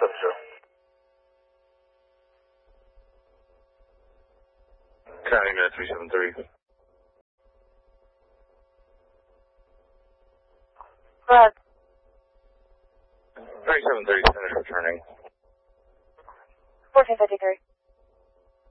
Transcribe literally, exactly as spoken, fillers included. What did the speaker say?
seven zero. County minute three seven three. Go ahead. thirty-seven thirty, finish returning. fourteen fifty-three.